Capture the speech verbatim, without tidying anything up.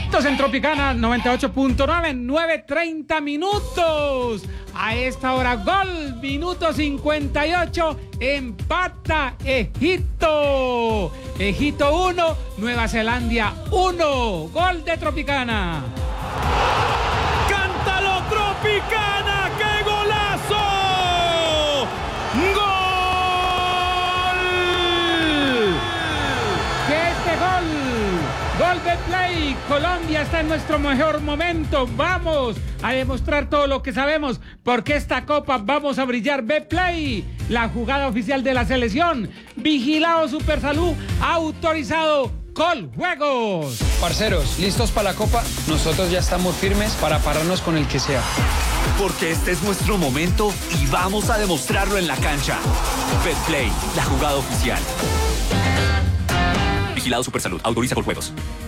Estos en Tropicana noventa y ocho punto nueve, nueve treinta minutos. A esta hora, gol, minuto cincuenta y ocho, empata Egipto. Egipto uno, Nueva Zelanda uno. Gol de Tropicana. ¡Cántalo, Tropicana! ¡Qué golazo! ¡Gol! ¡Que este gol! Gol de Play. Colombia está en nuestro mejor momento. Vamos a demostrar todo lo que sabemos, porque esta copa vamos a brillar. Betplay, la jugada oficial de la selección. Vigilado Supersalud, autorizado Coljuegos. Parceros, ¿listos para la copa? Nosotros ya estamos firmes para pararnos con el que sea. Porque este es nuestro momento y vamos a demostrarlo en la cancha. Betplay, la jugada oficial. Vigilado Supersalud, autoriza Coljuegos.